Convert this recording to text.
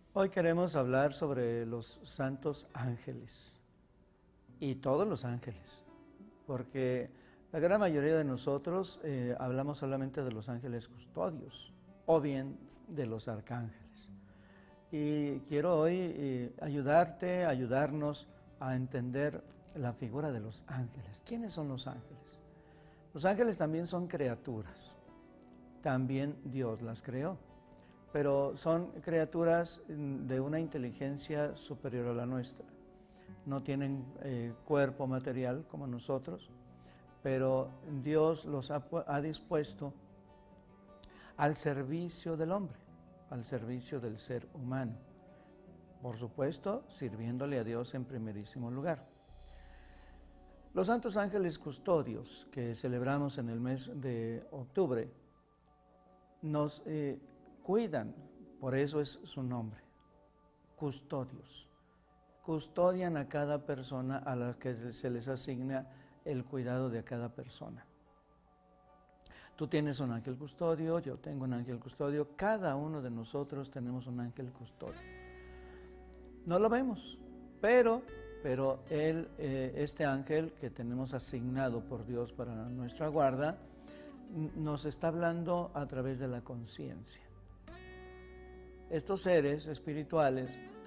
Hoy queremos hablar sobre los santos ángeles y todos los ángeles, porque la gran mayoría de nosotros hablamos solamente de los ángeles custodios o bien de los arcángeles. Y quiero hoy ayudarnos a entender la figura de los ángeles. ¿Quiénes son los ángeles? Los ángeles también son criaturas, también Dios las creó, pero son criaturas de una inteligencia superior a la nuestra. No tienen cuerpo material como nosotros, pero Dios los ha dispuesto al servicio del hombre, al servicio del ser humano. Por supuesto, sirviéndole a Dios en primerísimo lugar. Los santos ángeles custodios que celebramos en el mes de octubre nos cuidan, por eso es su nombre, custodios. Custodian a cada persona a la que se les asigna el cuidado de cada persona. Tú tienes un ángel custodio, yo tengo un ángel custodio, cada uno de nosotros tenemos un ángel custodio. No lo vemos, pero este ángel que tenemos asignado por Dios para nuestra guarda, nos está hablando a través de la conciencia. Estos seres espirituales